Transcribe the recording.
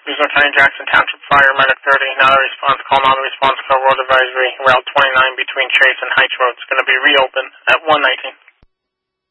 Fresno County, Jackson Township Fire, Medic 30, not a response call, not a response call, road advisory, Route 29 between Chase and Heights Road. It's going to be reopened at 1:19.